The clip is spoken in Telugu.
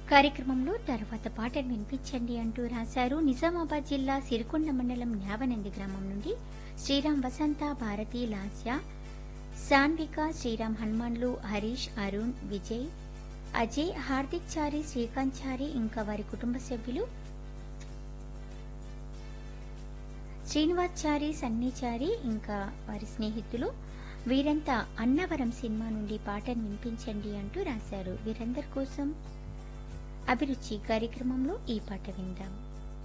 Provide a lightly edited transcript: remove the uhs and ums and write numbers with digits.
కార్యక్రమంలో తర్వాత పాటను వినిపించండి అంటూ రాశారు. నిజామాబాద్ జిల్లా సిరికొండ మండలం న్యావనంది గ్రామం నుండి శ్రీరామ్ వసంత, భారతి, లాస్య, సాన్విక, శ్రీరామ్ హనుమాన్లు, హరీష్, అరుణ్, విజయ్, అజయ్, హార్దిక్ చారి, శ్రీకాంత్ చారి, ఇంకా వారి కుటుంబ సభ్యులు శ్రీనివాస్ చారి, సన్నీ చారి, ఇంకా వారి స్నేహితులు వీరంతా అన్నవరం సినిమా నుండి పాటను వినిపించండి అంటూ రాశారు. వీరందరి కోసం అభిరుచి కార్యక్రమంలో ఈ పాట విందాం.